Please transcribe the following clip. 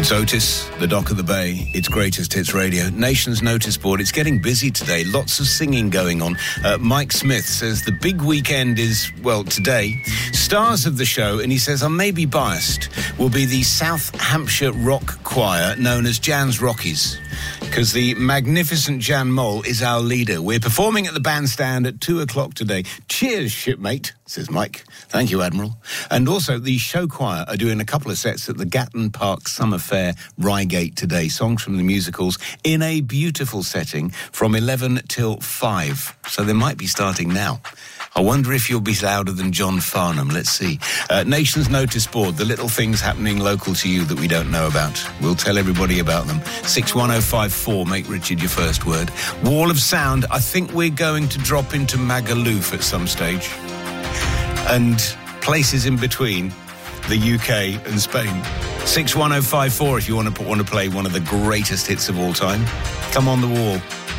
It's Otis, the Dock of the Bay. It's Greatest Hits Radio. Nation's notice board. It's getting busy today. Lots of singing going on. Mike Smith says the big weekend is, well, today. Stars of the show, and he says, I may be biased, will be the South Hampshire rock choir known as Jan's Rockies, because the magnificent Jan Moll is our leader. We're performing at the bandstand at 2 o'clock today. Cheers, shipmate, says Mike. Thank you, Admiral. And also, the show choir are doing a couple of sets at the Gatton Park Summer Fair, Reigate today. Songs from the musicals in a beautiful setting from 11 till 5. So they might be starting now. I wonder if you'll be louder than John Farnham. Let's see. Nation's notice board, the little things happening local to you that we don't know about. We'll tell everybody about them. 61054, make Richard your first word. Wall of Sound, I think we're going to drop into Magaluf at some stage. And places in between the UK and Spain. 61054 if you want to play one of the greatest hits of all time. Come on the wall.